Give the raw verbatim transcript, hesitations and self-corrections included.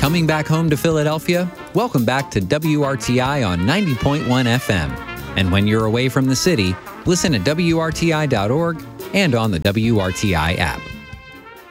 Coming back home to Philadelphia? Welcome back to W R T I on ninety point one F M. And when you're away from the city, listen at W R T I dot org and on the W R T I app.